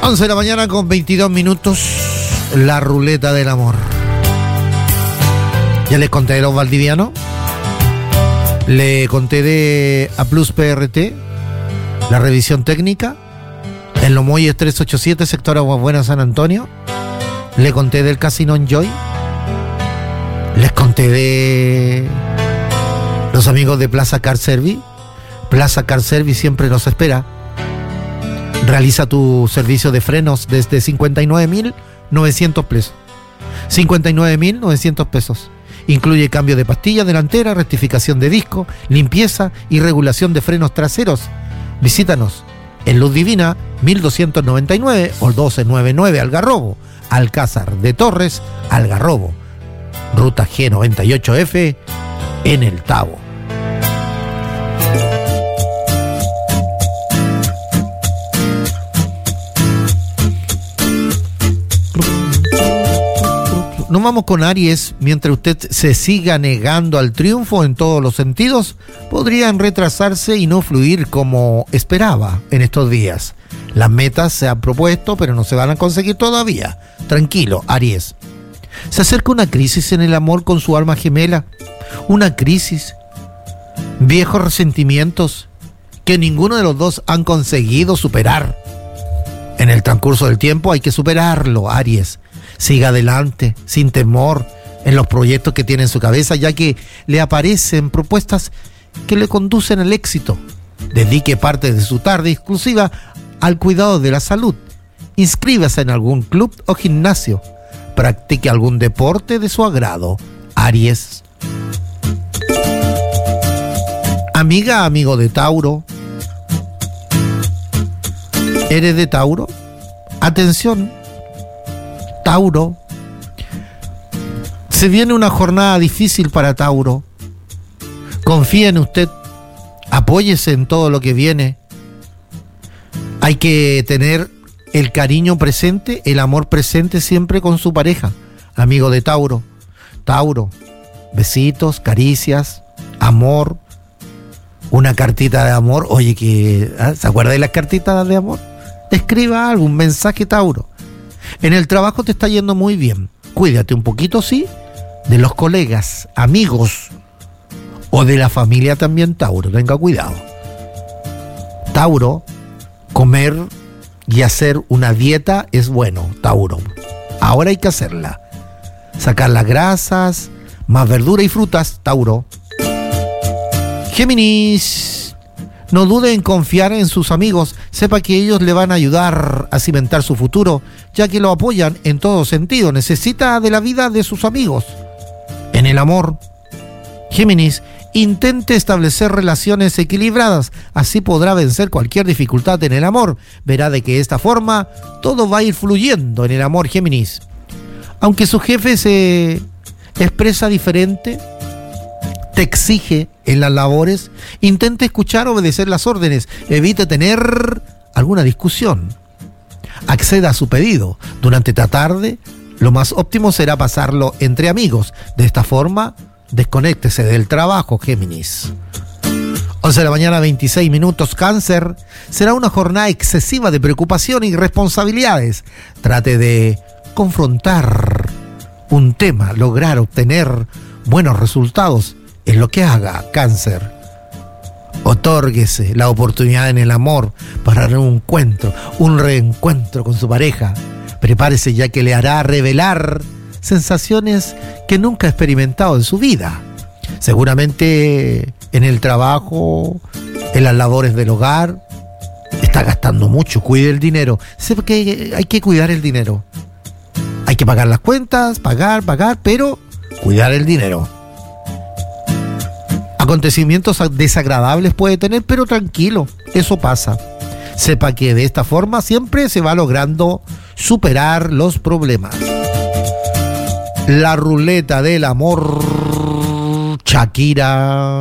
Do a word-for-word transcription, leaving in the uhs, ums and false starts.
once de la mañana con veintidós minutos, la ruleta del amor. Ya les conté de los valdivianos, le conté de A Plus P R T, la revisión técnica, en los muelles trescientos ochenta y siete, sector Aguas Buenas, San Antonio. Le conté del Casino Enjoy, les conté de los amigos de Plaza Car Service. Plaza Car Service siempre nos espera. Realiza tu servicio de frenos desde cincuenta y nueve mil novecientos pesos. cincuenta y nueve mil novecientos pesos. Incluye cambio de pastilla delantera, rectificación de disco, limpieza y regulación de frenos traseros. Visítanos en Luz Divina mil doscientos noventa y nueve o doce noventa y nueve Algarrobo, Alcázar de Torres, Algarrobo. Ruta G noventa y ocho F en El Tabo. Nos vamos con Aries. Mientras usted se siga negando al triunfo en todos los sentidos, podrían retrasarse y no fluir como esperaba en estos días. Las metas se han propuesto, pero no se van a conseguir todavía. Tranquilo, Aries. Se acerca una crisis en el amor con su alma gemela. Una crisis. Viejos resentimientos que ninguno de los dos han conseguido superar. En el transcurso del tiempo hay que superarlo, Aries. Siga adelante, sin temor, en los proyectos que tiene en su cabeza, ya que le aparecen propuestas que le conducen al éxito. Dedique parte de su tarde exclusiva al cuidado de la salud. Inscríbase en algún club o gimnasio. Practique algún deporte de su agrado, Aries. Amiga, amigo de Tauro. ¿Eres de Tauro? Atención, Tauro. Se viene una jornada difícil para Tauro. Confía en usted. Apóyese en todo lo que viene. Hay que tener el cariño presente, el amor presente siempre con su pareja. Amigo de Tauro. Tauro, besitos, caricias, amor, una cartita de amor. Oye, que ¿ah? ¿Se acuerda de las cartitas de amor? Escriba algo, un mensaje, Tauro. En el trabajo te está yendo muy bien. Cuídate un poquito, sí, de los colegas, amigos o de la familia también, Tauro. Tenga cuidado. Tauro, comer y hacer una dieta es bueno, Tauro. Ahora hay que hacerla. Sacar las grasas, más verdura y frutas, Tauro. Géminis. No dude en confiar en sus amigos. Sepa que ellos le van a ayudar a cimentar su futuro, ya que lo apoyan en todo sentido. Necesita de la vida de sus amigos. En el amor, Géminis, intente establecer relaciones equilibradas. Así podrá vencer cualquier dificultad en el amor. Verá de que de esta forma todo va a ir fluyendo en el amor, Géminis. Aunque su jefe se expresa diferente, te exige en las labores, intente escuchar, obedecer las órdenes, evite tener alguna discusión. Acceda a su pedido. Durante esta tarde, lo más óptimo será pasarlo entre amigos. De esta forma, desconéctese del trabajo, Géminis. once de la mañana, veintiséis minutos, Cáncer. Será una jornada excesiva de preocupación y responsabilidades. Trate de confrontar un tema, lograr obtener buenos resultados. Es lo que haga, Cáncer. Otórguese la oportunidad en el amor para un encuentro, un reencuentro con su pareja. Prepárese, ya que le hará revelar sensaciones que nunca ha experimentado en su vida. Seguramente en el trabajo, en las labores del hogar, está gastando mucho. Cuide el dinero. Sepa que hay que cuidar el dinero. Hay que pagar las cuentas, pagar, pagar, pero cuidar el dinero. Acontecimientos desagradables puede tener, pero tranquilo, eso pasa. Sepa que de esta forma siempre se va logrando superar los problemas. La ruleta del amor, Shakira.